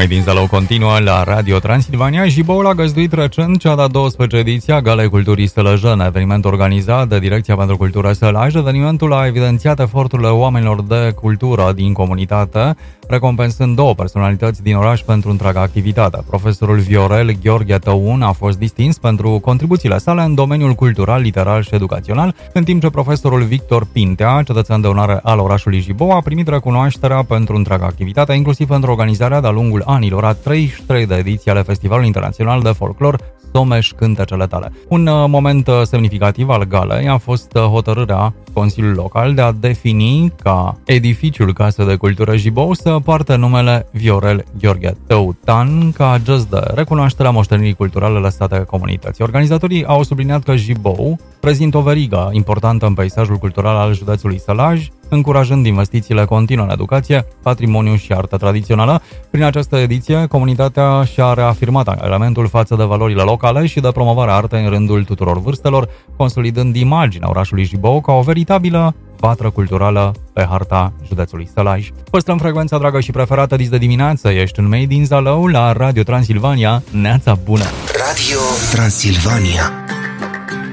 Made in Zalău continuă la Radio Transilvania. Jiboul a găzduit recent cea de-a 12 ediție a Galei Culturii Sălăjene, eveniment organizat de Direcția pentru Cultură Sălaj. Evenimentul a evidențiat eforturile oamenilor de cultură din comunitate, recompensând două personalități din oraș pentru întreaga activitate. Profesorul Viorel Gheorghe Tăun a fost distins pentru contribuțiile sale în domeniul cultural, literar și educațional, în timp ce profesorul Victor Pintea, cetățean de onoare al orașului Jibou, a primit recunoașterea pentru întreaga activitate, inclusiv pentru organizarea de-a lungul anilor a 33 de ediții ale Festivalului Internațional de Folclor Someș Cântecele Tale. Un moment semnificativ al galei a fost hotărârea Consiliului Local de a defini ca edificiul Casă de Cultură Jibou să poartă numele Viorel Gheorghe Tăutan ca gest de recunoaștere a moștenirii culturale lăsate comunității. Organizatorii au subliniat că Jibou prezintă o verigă importantă în peisajul cultural al județului Sălaj, încurajând investițiile continue în educație, patrimoniu și artă tradițională. Prin această ediție, comunitatea și-a reafirmat angajamentul față de valorile locale și de promovarea artei în rândul tuturor vârstelor, consolidând imaginea orașului Jibou ca o veritabilă vatră culturală pe harta județului Sălaj. Păstrăm frecvența dragă și preferată dis de dimineață. Ești în Made in Zalău la Radio Transilvania. Neața bună! Radio Transilvania.